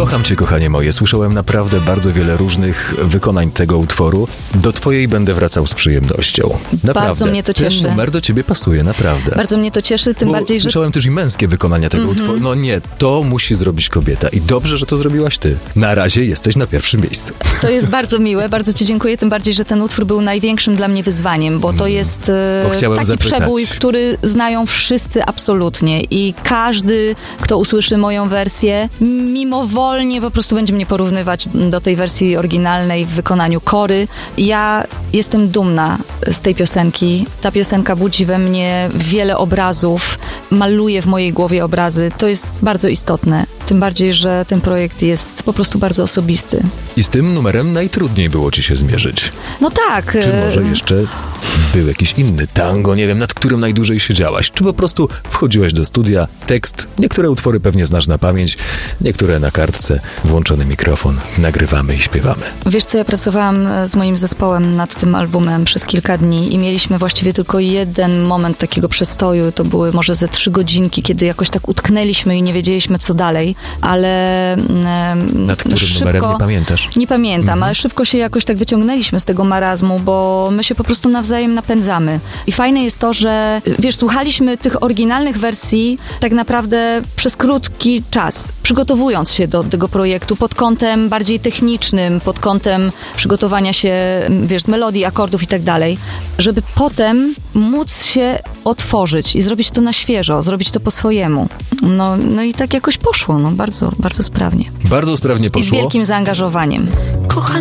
Kocham cię, kochanie moje. Słyszałem naprawdę bardzo wiele różnych wykonań tego utworu. Do twojej będę wracał z przyjemnością. Naprawdę. Bardzo mnie to cieszy. Ten numer do ciebie pasuje, naprawdę. Bardzo mnie to cieszy, tym bardziej, że... Słyszałem też i męskie wykonania tego utworu. No nie, to musi zrobić kobieta. I dobrze, że to zrobiłaś ty. Na razie jesteś na pierwszym miejscu. To jest bardzo miłe, bardzo ci dziękuję, tym bardziej, że ten utwór był największym dla mnie wyzwaniem, bo to jest taki przebój, który znają wszyscy absolutnie i każdy, kto usłyszy moją wersję, mimowolnie po prostu będzie mnie porównywać do tej wersji oryginalnej w wykonaniu Kory. Ja jestem dumna z tej piosenki. Ta piosenka budzi we mnie wiele obrazów, maluje w mojej głowie obrazy. To jest bardzo istotne. Tym bardziej, że ten projekt jest po prostu bardzo osobisty. I z tym numerem najtrudniej było ci się zmierzyć. No tak. Czy może jeszcze był jakiś inny tango, nie wiem, nad którym najdłużej siedziałaś? Czy po prostu wchodziłaś do studia, tekst, niektóre utwory pewnie znasz na pamięć, niektóre na kartce, włączony mikrofon, nagrywamy i śpiewamy. Wiesz co, ja pracowałam z moim zespołem nad tym albumem przez kilka dni i mieliśmy właściwie tylko jeden moment takiego przestoju. To były może ze 3 godzinki, kiedy jakoś tak utknęliśmy i nie wiedzieliśmy, co dalej, ale nad którym numerem nie pamiętasz? Nie pamiętam, ale szybko się jakoś tak wyciągnęliśmy z tego marazmu, bo my się po prostu nawzajem napędzamy. I fajne jest to, że wiesz, słuchaliśmy tych oryginalnych wersji tak naprawdę przez krótki czas, przygotowując się do tego projektu pod kątem bardziej technicznym, pod kątem przygotowania się, wiesz, z melodii, akordów i tak dalej, żeby potem móc się otworzyć i zrobić to na świeżo, zrobić to po swojemu. No i tak jakoś poszło, bardzo, bardzo sprawnie. Bardzo sprawnie poszło. I z wielkim zaangażowaniem. Kocham